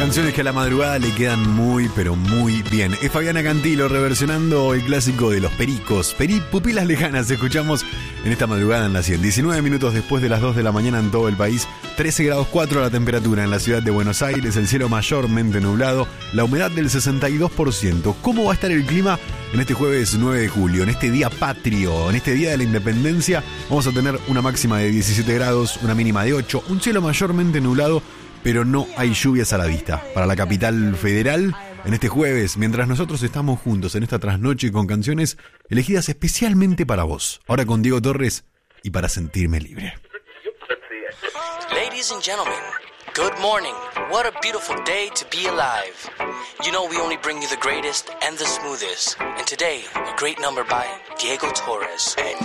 Canciones que a la madrugada le quedan muy, pero muy bien. Es Fabiana Cantilo reversionando el clásico de Los Pericos. Pupilas lejanas escuchamos en esta madrugada en la 100. 19 minutos después de las 2 de la mañana en todo el país. 13 grados 4 la temperatura en la ciudad de Buenos Aires. El cielo mayormente nublado. La humedad del 62%. ¿Cómo va a estar el clima en este jueves 9 de julio? En este día patrio, en este día de la independencia, vamos a tener una máxima de 17 grados, una mínima de 8. Un cielo mayormente nublado, pero no hay lluvias a la vista. Para la capital federal, en este jueves, mientras nosotros estamos juntos en esta trasnoche con canciones elegidas especialmente para vos. Ahora con Diego Torres y Para Sentirme Libre. Ladies and gentlemen, good morning. What a beautiful day to be alive. You know we only bring you the greatest and the smoothest. And today, a great number by Diego Torres. And